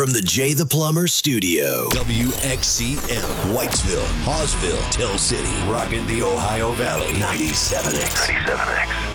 from the Jay the Plumber studio. WXCM, Whitesville, Hawesville, Tell City, rocking the Ohio Valley, 97X. 97X.